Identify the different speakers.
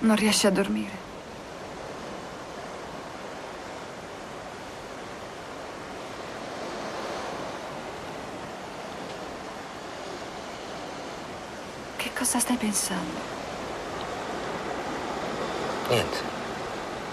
Speaker 1: Non riesci a dormire? Che cosa stai pensando?
Speaker 2: Niente.